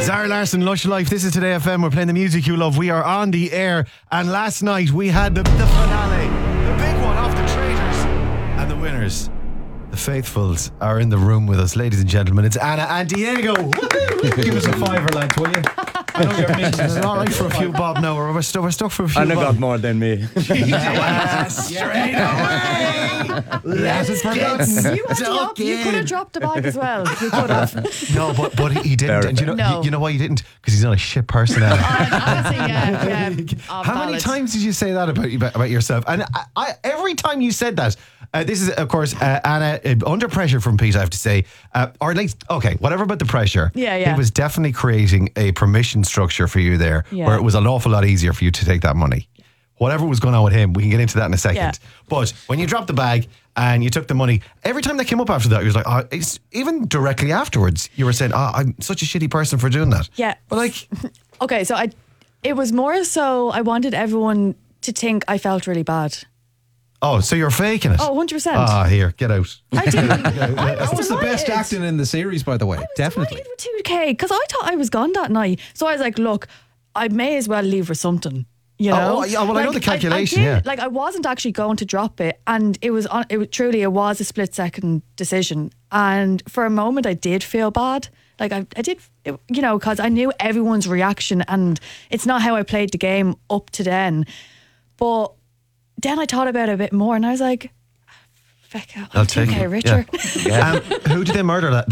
Zara Larson, Lush Life. This is Today FM. We're playing the music you love. We are on the air. And last night we had the finale. The big one off the Traitors. And the winners, the Faithfuls, are in the room with us. Ladies and gentlemen, it's Anna and Diego. Woo-hoo. Give us a fiver, lads, will you? I know you're mixing. It's all right for a few bob now. We're stuck for a few Anna bob. got more than me. Yes, straight away. Let it forgotten. You could have dropped the bag as well. You could have. No, but he didn't. And you know why he didn't? Because he's not a shit person. Honestly, yeah. How many times did you say that about yourself? And I every time you said that, this is, of course, Anna, under pressure from Pete, I have to say, or at least, okay, whatever about the pressure. Yeah. It was definitely creating a permission structure for you there, where it was an awful lot easier for you to take that money. Whatever was going on with him, we can get into that in a second. Yeah. But when you dropped the bag and you took the money, every time that came up after that, you was like, even directly afterwards, you were saying, I'm such a shitty person for doing that. Yeah. But like... Okay, so it was more so I wanted everyone to think I felt really bad. Oh, so you're faking it? Oh, 100%. Here, get out. I did. That was the best acting in the series, by the way. Definitely. With 2K, because I thought I was gone that night. So I was like, look, I may as well leave for something. You know? Oh, yeah, well, I know the calculation, yeah. Like, I wasn't actually going to drop it, and it was a split-second decision. And for a moment, I did feel bad. Like, I did, because I knew everyone's reaction, and it's not how I played the game up to then. But then I thought about it a bit more, and I was like, feck, I'll take it, Richard. Yeah. Who did they murder that